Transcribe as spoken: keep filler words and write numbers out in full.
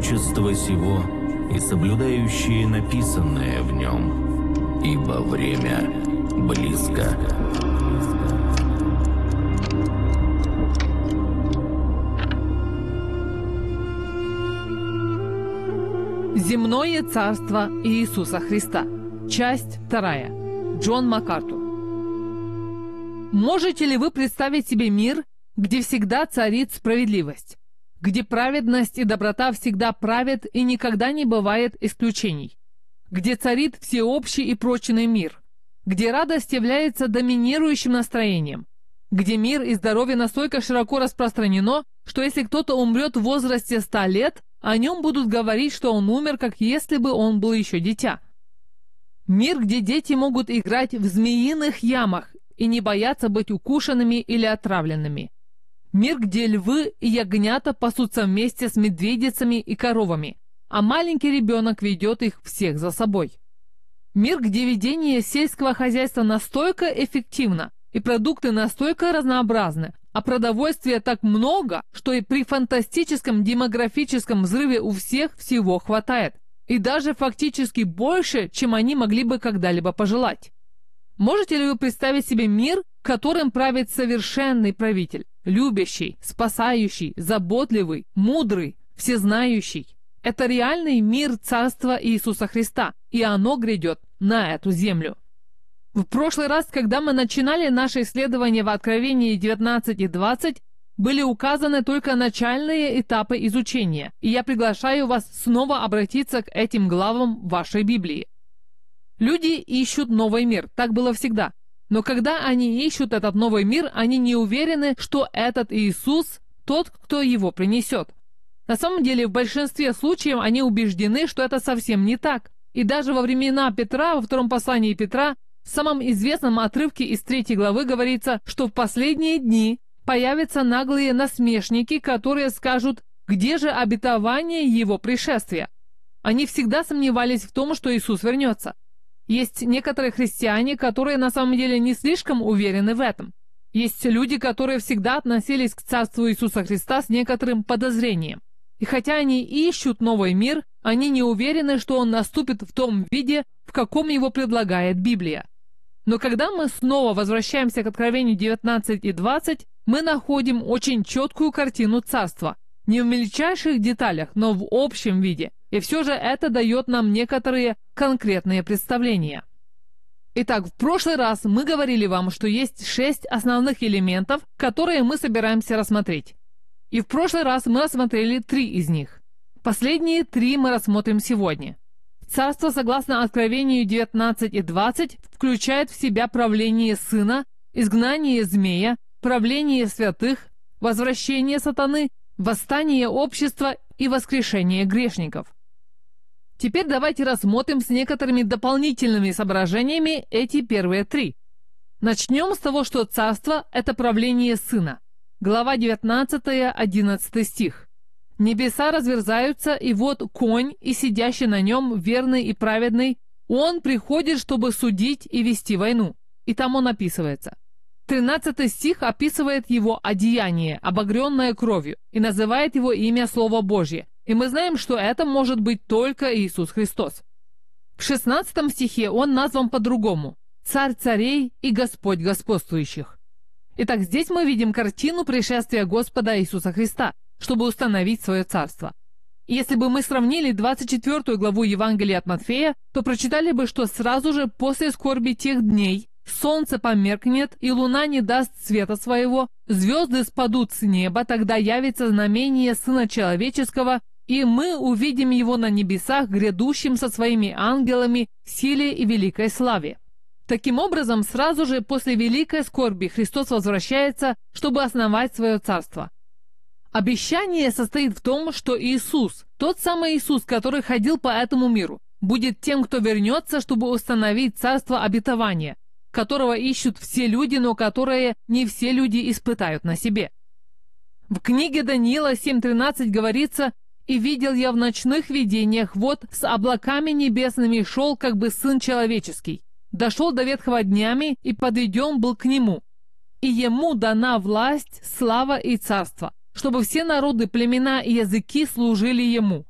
пророчества сего и соблюдающие написанное в нем, ибо время близко». Земное царство Иисуса Христа. Часть вторая. Джон Макартур. Можете ли вы представить себе мир, где всегда царит справедливость, где праведность и доброта всегда правят и никогда не бывает исключений, где царит всеобщий и прочный мир, где радость является доминирующим настроением, где мир и здоровье настолько широко распространено, что если кто-то умрет в возрасте ста лет, о нем будут говорить, что он умер, как если бы он был еще дитя. Мир, где дети могут играть в змеиных ямах и не бояться быть укушенными или отравленными. Мир, где львы и ягнята пасутся вместе с медведицами и коровами, а маленький ребенок ведет их всех за собой. Мир, где ведение сельского хозяйства настолько эффективно и продукты настолько разнообразны, а продовольствия так много, что и при фантастическом демографическом взрыве у всех всего хватает. И даже фактически больше, чем они могли бы когда-либо пожелать. Можете ли вы представить себе мир, которым правит совершенный правитель, любящий, спасающий, заботливый, мудрый, всезнающий? Это реальный мир Царства Иисуса Христа, и оно грядет на эту землю. В прошлый раз, когда мы начинали наше исследование в Откровении девятнадцать и двадцать, были указаны только начальные этапы изучения, и я приглашаю вас снова обратиться к этим главам вашей Библии. Люди ищут новый мир, так было всегда. Но когда они ищут этот новый мир, они не уверены, что этот Иисус тот, кто его принесет. На самом деле, в большинстве случаев они убеждены, что это совсем не так. И даже во времена Петра, во втором послании Петра, в самом известном отрывке из третьей главы говорится, что в последние дни появятся наглые насмешники, которые скажут, где же обетование его пришествия. Они всегда сомневались в том, что Иисус вернется. Есть некоторые христиане, которые на самом деле не слишком уверены в этом. Есть люди, которые всегда относились к Царству Иисуса Христа с некоторым подозрением. И хотя они ищут новый мир, они не уверены, что он наступит в том виде, в каком его предлагает Библия. Но когда мы снова возвращаемся к Откровению девятнадцать и двадцать, мы находим очень четкую картину Царства. Не в мельчайших деталях, но в общем виде. И все же это дает нам некоторые конкретные представления. Итак, в прошлый раз мы говорили вам, что есть шесть основных элементов, которые мы собираемся рассмотреть. И в прошлый раз мы рассмотрели три из них. Последние три мы рассмотрим сегодня. Царство, согласно Откровению девятнадцать и двадцать, включает в себя правление Сына, изгнание змея, правление святых, возвращение сатаны, восстание общества и воскрешение грешников. Теперь давайте рассмотрим с некоторыми дополнительными соображениями эти первые три. Начнем с того, что царство – это правление Сына. Глава девятнадцатая, одиннадцатый стих. «Небеса разверзаются, и вот конь, и сидящий на нем, верный и праведный, он приходит, чтобы судить и вести войну». И там он описывается. тринадцатый стих описывает его одеяние, обогренное кровью, и называет его имя Слово Божье. И мы знаем, что это может быть только Иисус Христос. В шестнадцатом стихе он назван по-другому – «Царь царей и Господь господствующих». Итак, здесь мы видим картину пришествия Господа Иисуса Христа, чтобы установить свое царство. И если бы мы сравнили двадцать четвёртую главу Евангелия от Матфея, то прочитали бы, что сразу же после скорби тех дней солнце померкнет, и луна не даст света своего, звезды спадут с неба, тогда явится знамение Сына Человеческого, и мы увидим его на небесах, грядущим со своими ангелами в силе и великой славе. Таким образом, сразу же после великой скорби Христос возвращается, чтобы основать свое царство. Обещание состоит в том, что Иисус, тот самый Иисус, который ходил по этому миру, будет тем, кто вернется, чтобы установить царство обетования, которого ищут все люди, но которое не все люди испытают на себе. В книге Даниила семь тринадцать говорится: «И видел я в ночных видениях, вот с облаками небесными шел, как бы Сын Человеческий. Дошел до ветхого днями, и подведен был к Нему. И Ему дана власть, слава и царство, чтобы все народы, племена и языки служили Ему.